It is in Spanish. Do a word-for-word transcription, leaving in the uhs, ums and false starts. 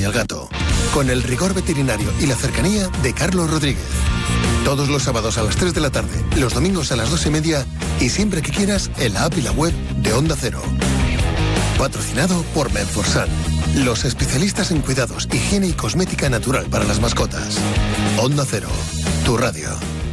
al gato. Con el rigor veterinario y la cercanía de Carlos Rodríguez. Todos los sábados a las tres de la tarde, los domingos a las dos y media y siempre que quieras en la app y la web de Onda Cero. Patrocinado por Menforsan, los especialistas en cuidados, higiene y cosmética natural para las mascotas. Onda Cero, tu radio.